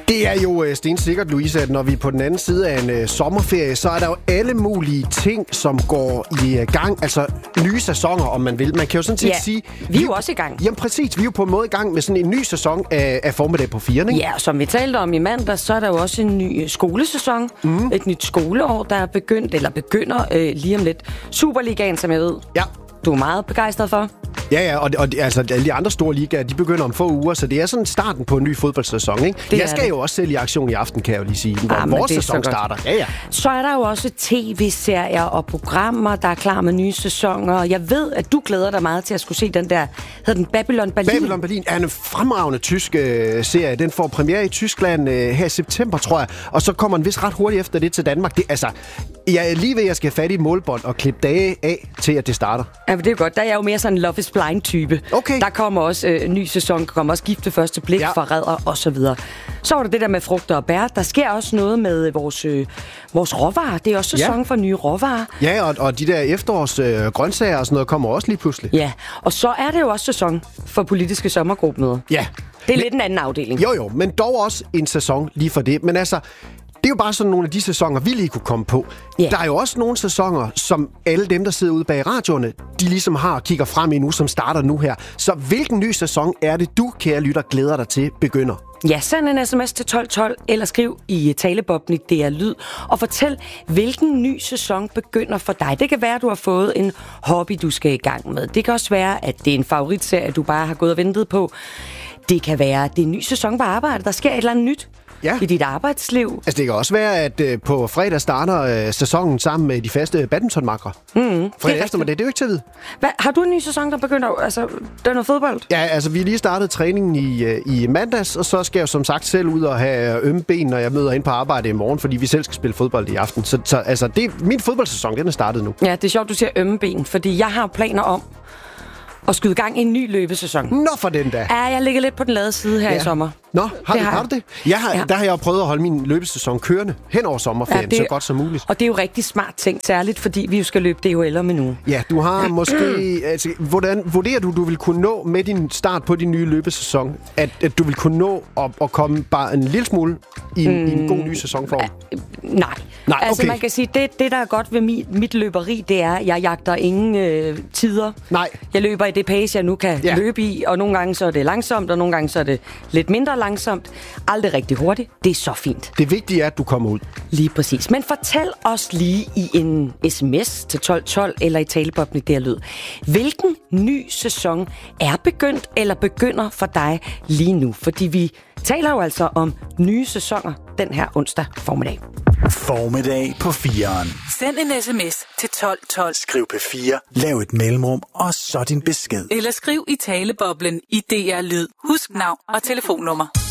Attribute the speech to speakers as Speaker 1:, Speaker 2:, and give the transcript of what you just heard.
Speaker 1: Det er jo stensikkert, Louise, at når vi er på den anden side af en sommerferie, så er der jo alle mulige ting, som går i gang. Altså nye sæsoner, om man vil. Man kan jo sådan set sige...
Speaker 2: Vi er jo også i gang.
Speaker 1: Jamen præcis, vi er jo på en måde i gang med sådan en ny sæson af Formiddag på 4'eren, ikke?
Speaker 2: Ja, som vi talte om i mandag, så er der jo også en ny skolesæson. Et nyt skoleår, der er begynder lige om lidt. Superligaen, som jeg ved, du er meget begejstret for.
Speaker 1: Ja, og altså, alle de andre store ligaer, de begynder om få uger, så det er sådan starten på en ny fodboldsæson, ikke? Jeg skal jo også selv i aktion i aften, kan jeg jo lige sige, hvor vores sæson starter. Ja.
Speaker 2: Så er der jo også tv-serier og programmer, der er klar med nye sæsoner. Jeg ved, at du glæder dig meget til at skulle se den der, hedder den Babylon Berlin?
Speaker 1: Babylon Berlin er en fremragende tysk serie. Den får premiere i Tyskland her i september, tror jeg. Og så kommer den vist ret hurtigt efter det til Danmark. Jeg er lige ved, at jeg skal have fat i et målbånd og klippe dage af til, at det starter.
Speaker 2: Ja, men det er godt. Der er jeg jo mere sådan en Love is Blind-type.
Speaker 1: Okay.
Speaker 2: Der kommer også ny sæson, kommer også Gift ved første blik, Forræder og så videre. Så var det der med frugter og bær. Der sker også noget med vores råvarer. Det er også sæson for nye råvarer. Ja,
Speaker 1: og de der efterårs grøntsager og sådan noget kommer også lige pludselig.
Speaker 2: Ja, og så er det jo også sæson for politiske sommergruppemøder.
Speaker 1: Ja.
Speaker 2: Det er lidt en anden afdeling.
Speaker 1: Jo, men dog også en sæson lige for det. Men altså... Det er jo bare sådan nogle af de sæsoner, vi lige kunne komme på. Yeah. Der er jo også nogle sæsoner, som alle dem, der sidder ude bag radioerne, de ligesom har og kigger frem i nu, som starter nu her. Så hvilken ny sæson er det, du, kære lytter, glæder dig til begynder?
Speaker 2: Ja, send en sms til 1212, eller skriv i talebobben i DR Lyd, og fortæl, hvilken ny sæson begynder for dig. Det kan være, at du har fået en hobby, du skal i gang med. Det kan også være, at det er en favoritserie, du bare har gået og ventet på. Det kan være, at det er en ny sæson på arbejde. Der sker et eller andet nyt. I dit arbejdsliv.
Speaker 1: Altså, det kan også være, at på fredag starter sæsonen sammen med de faste badmintonmakkere. Fredag eftermiddag, det er jo ikke til at vide.
Speaker 2: Har du en ny sæson, der begynder? Altså, der er noget fodbold?
Speaker 1: Ja, altså, vi har lige startet træningen i mandags, og så skal jeg jo som sagt selv ud og have ømme ben, når jeg møder ind på arbejde i morgen, fordi vi selv skal spille fodbold i aften. Så altså, min fodboldsæson, den er startet nu.
Speaker 2: Ja, det er sjovt, du siger ømme ben, fordi jeg har planer om og skyde gang i en ny løbesæson.
Speaker 1: Nå for den da.
Speaker 2: Ja, jeg ligger lidt på den lade side her i sommer.
Speaker 1: Nå, har du det? Der har jeg jo prøvet at holde min løbesæson kørende hen over sommerferien, så godt som muligt.
Speaker 2: Og det er jo rigtig smart tænkt, særligt fordi vi jo skal løbe DHL om en uge.
Speaker 1: Ja, du har måske... Altså, hvordan vurderer du vil kunne nå med din start på din nye løbesæson, at du vil kunne nå at komme bare en lille smule i en god ny sæsonform?
Speaker 2: Nej, altså man kan sige, det der er godt ved mit løberi, det er, at jeg jagter ingen tider.
Speaker 1: Nej.
Speaker 2: Jeg løber i det pace, jeg nu kan løbe i, og nogle gange så er det langsomt, og nogle gange så er det lidt mindre langsomt. Aldrig rigtig hurtigt. Det er så fint.
Speaker 1: Det vigtige er, at du kommer ud.
Speaker 2: Lige præcis. Men fortæl os lige i en sms til 1212 eller i talebobben i DR Lyd. Hvilken ny sæson er begyndt eller begynder for dig lige nu? Fordi vi taler jo altså om nye sæsoner den her onsdag formiddag.
Speaker 3: Formiddag på 4'eren.
Speaker 4: Send en sms til 1212.
Speaker 3: Skriv P4, lav et mellemrum, og så din besked.
Speaker 4: Eller skriv i taleboblen i DR Lyd. Husk navn og telefonnummer.